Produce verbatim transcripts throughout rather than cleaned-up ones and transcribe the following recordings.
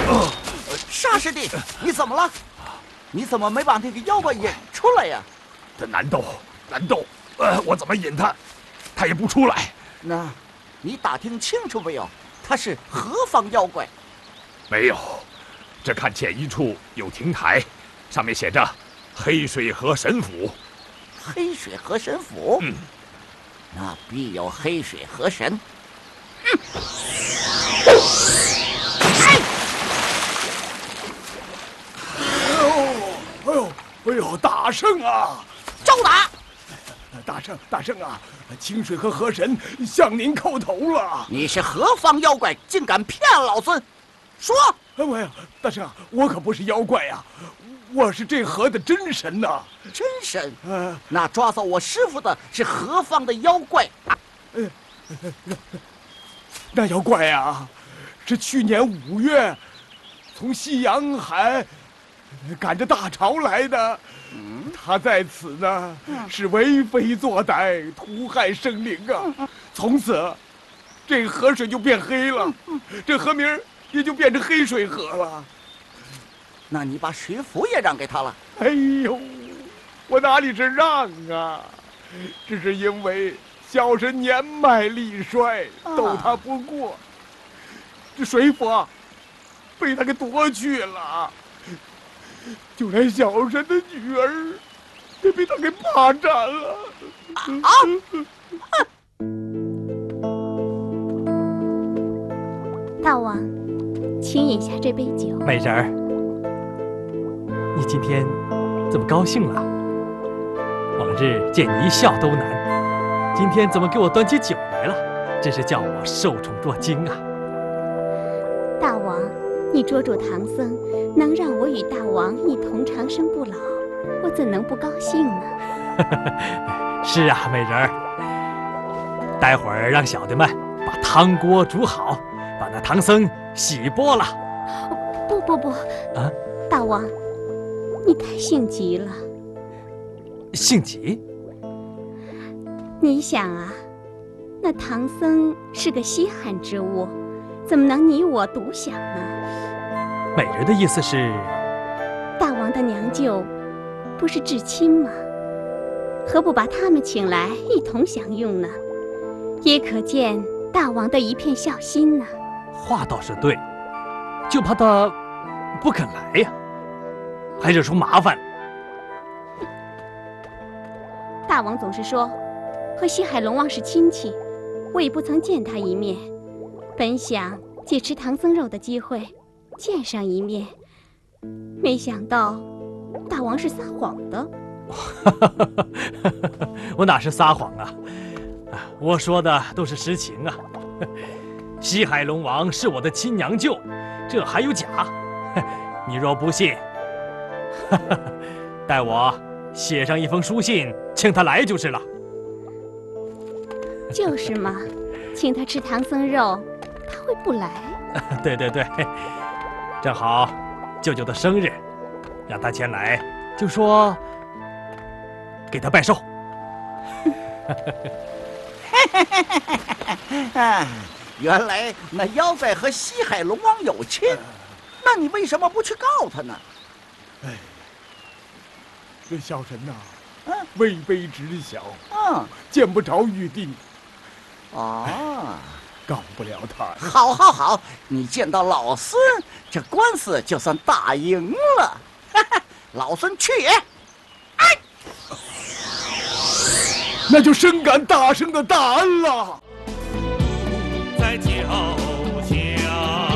沙师弟，你怎么了？你怎么没把那个妖怪引出来呀？ 他难斗，难斗，呃，我怎么引他，他也不出来。 那，你打听清楚没有？他是何方妖怪？ 没有，这看见一处有亭台，上面写着“黑水河神府”。 黑水河神府？嗯，那必有黑水河神。嗯。 哎呦，哎呦，大圣啊！ 招打！ 大圣，大圣啊！清水河河神向您叩头了。 你是何方妖怪，竟敢骗老孙？说！ 哎呀，大圣，我可不是妖怪呀、啊，我是这河的真神呐、啊！ 真神？呃，那抓走我师傅的是何方的妖怪？啊、 呃，那妖怪啊，是去年五月从西洋海赶着大潮来的。嗯，他在此呢，嗯、是为非作歹，屠害生灵啊！嗯、从此，这河水就变黑了，嗯、这河名也就变成黑水河了。 那你把水府也让给他了？ 哎呦，我哪里是让啊？只是因为小神年迈力衰，斗他不过，啊、这水府啊，被他给夺去了。就连小神的女儿也被他给霸占了。啊！ 大王，请饮下这杯酒。 美人儿，你今天怎么高兴了？往日见你一笑都难，今天怎么给我端起酒来了？真是叫我受宠若惊啊！ 大王，你捉住唐僧，能让我与大王一同长生不老，我怎能不高兴呢？ 是啊，美人儿，待会儿让小的们把汤锅煮好，把那唐僧洗剥了。 不不不，啊，大王，你太性急了。 性急？ 你想啊，那唐僧是个稀罕之物，怎么能你我独享呢？ 美人的意思是， 大王的娘舅不是至亲吗？何不把他们请来一同享用呢？也可见大王的一片孝心呢。 话倒是对，就怕他不肯来呀，还惹出麻烦。 大王总是说和西海龙王是亲戚，我也不曾见他一面，本想借吃唐僧肉的机会见上一面，没想到大王是撒谎的。 我哪是撒谎啊，我说的都是实情啊。西海龙王是我的亲娘舅，这还有假？你若不信，待我写上一封书信，请他来就是了。 就是嘛，请他吃唐僧肉，他会不来？ 对对对，正好舅舅的生日，让他前来，就说给他拜寿。 啊，原来那妖怪和西海龙王有亲，那你为什么不去告他呢？ 哎，这小神呐、啊，啊，位卑职小，啊，见不着玉帝。啊，告不了他。 好，好，好，你见到老孙，这官司就算打赢了。哈哈，老孙去也。哎， 那就深感大圣的大恩了。 在脚下，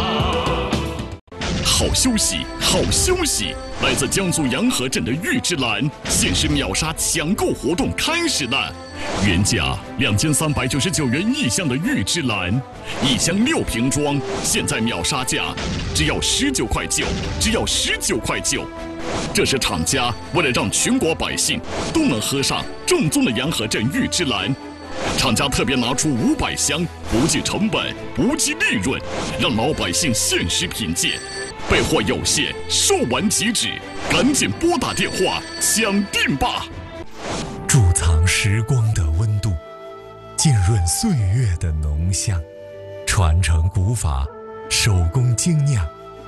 好休息，好休息！来自江苏洋河镇的玉芝兰限时秒杀抢购活动开始了。原价两千三百九十九元一箱的玉芝兰，一箱六瓶装，现在秒杀价只要十九块九，只要十九块九。这是厂家为了让全国百姓都能喝上正宗的洋河镇玉芝兰，厂家特别拿出五百箱，不计成本，不计利润，让老百姓限时品鉴。备货有限，售完即止，赶紧拨打电话抢订吧！ 贮藏时光的温度，浸润岁月的浓香，传承古法，手工精酿，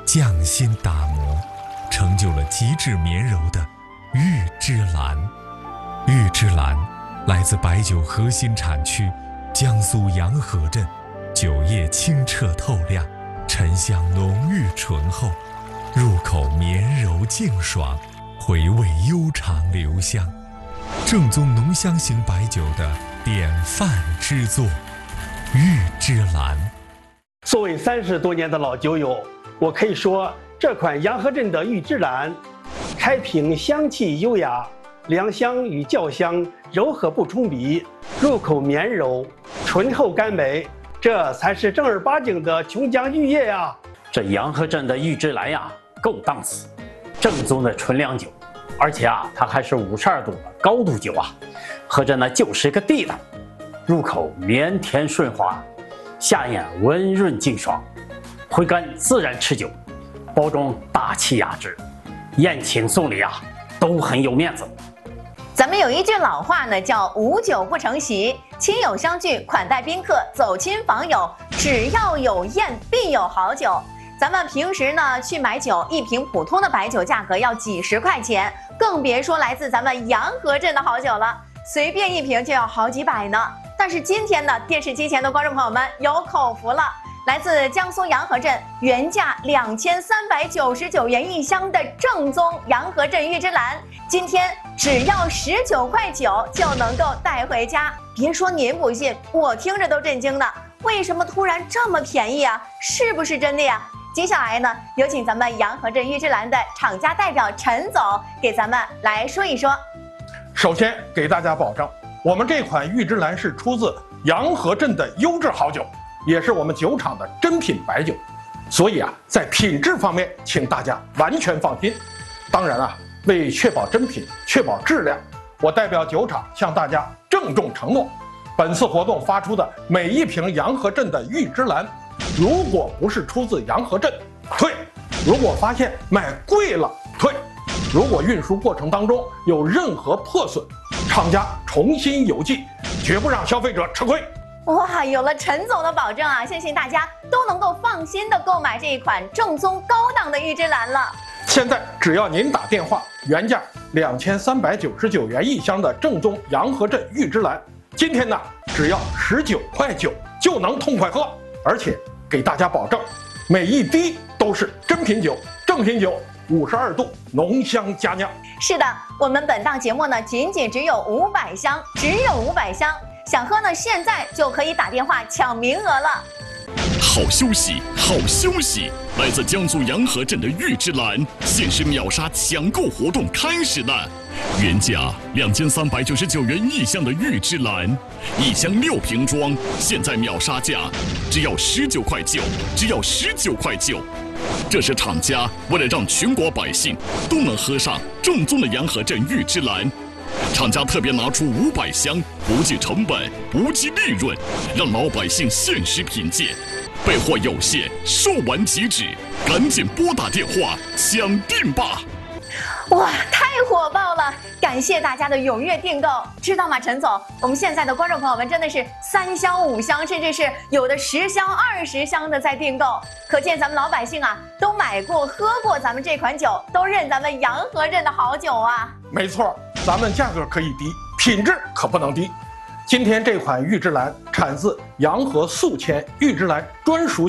匠心打磨，成就了极致绵柔的玉芝兰。玉芝兰来自白酒核心产区江苏洋河镇，酒液清澈透亮，沉香浓郁醇厚，入口绵柔净爽，回味悠长留香，正宗浓香型白酒的典范之作。玉芝兰。 作为三十多年的老酒友，我可以说这款洋河镇的玉芝兰，开瓶香气优雅，凉香与酵香柔和不冲鼻，入口绵柔，醇厚甘美，这才是正儿八经的琼浆玉液呀！ 这洋河镇的玉芝兰呀，够档次，正宗的纯粮酒，而且啊，它还是五十二度的高度酒啊，喝着呢就是个地道，入口绵甜顺滑，下咽温润净爽，回甘自然持久，包装大气雅致，宴请送礼啊都很有面子。 咱们有一句老话呢，叫无酒不成席，亲友相聚，款待宾客，走亲访友，只要有宴必有好酒。咱们平时呢去买酒，一瓶普通的白酒价格要几十块钱，更别说来自咱们洋河镇的好酒了，随便一瓶就要好几百呢。但是今天呢，电视机前的观众朋友们有口福了，来自江苏洋河镇，原价两千三百九十九元一箱的正宗洋河镇玉芝兰，今天只要十九块九就能够带回家。别说您不信，我听着都震惊呢。为什么突然这么便宜啊？是不是真的呀？接下来呢，有请咱们洋河镇玉芝兰的厂家代表陈总给咱们来说一说。 首先给大家保证，我们这款玉芝兰是出自洋河镇的优质好酒，也是我们酒厂的珍品白酒，所以啊，在品质方面，请大家完全放心。当然啊，为确保珍品、确保质量，我代表酒厂向大家郑重承诺，本次活动发出的每一瓶洋河镇的玉芝兰，如果不是出自洋河镇，退；如果发现买贵了，退；如果运输过程当中有任何破损，厂家重新邮寄，绝不让消费者吃亏。 哇，有了陈总的保证啊，相信大家都能够放心的购买这一款正宗高档的玉芝兰了。 现在只要您打电话，原价两千三百九十九元一箱的正宗洋河镇玉芝兰，今天呢只要十九块九就能痛快喝，而且给大家保证，每一滴都是真品酒、正品酒，五十二度浓香佳酿。 是的，我们本档节目呢仅仅只有五百箱，只有五百箱，想喝呢现在就可以打电话抢名额了。 好休息，好休息！来自江苏洋河镇的玉芝兰限时秒杀抢购活动开始了，原价两千三百九十九元一箱的玉芝兰，一箱六瓶装，现在秒杀价只要十九块九，只要十九块九。这是厂家为了让全国百姓都能喝上正宗的洋河镇玉芝兰，厂家特别拿出五百箱，不计成本，不计利润，让老百姓限时品鉴。备货有限，售完即止，赶紧拨打电话抢订吧！ 哇，太火爆了！感谢大家的踊跃订购，知道吗，陈总？我们现在的观众朋友们真的是三箱、五箱，甚至是有的十箱、二十箱的在订购，可见咱们老百姓啊，都买过、喝过咱们这款酒，都认咱们洋河镇的好酒啊！ 没错，咱们价格可以低，品质可不能低。今天这款玉芝兰产自洋河宿迁玉芝兰专属